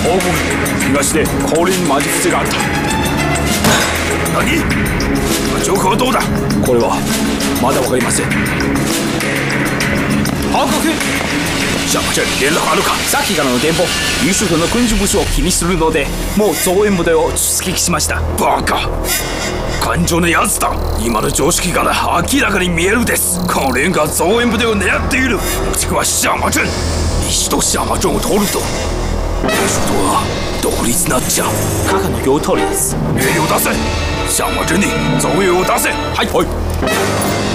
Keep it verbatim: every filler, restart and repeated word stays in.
報告、東で降臨魔術師があった。 何？状況はどうだ？ これはまだわかりません。報告。 シャマちゃんに連絡あるか？ さっきからの電報、優秀の軍事部署を気にするので、もう増援部隊を出撃しました。 バカ、感情のやつだ。今の常識から明らかに見えるです。この連が増援部隊を狙っている。目的はシャマチェン。一度シャマチェンを取ると首都は独立なっちゃう。 カカの言う通りです。 兵を出せ。シャマチェンに増援を出せ。 はいはい。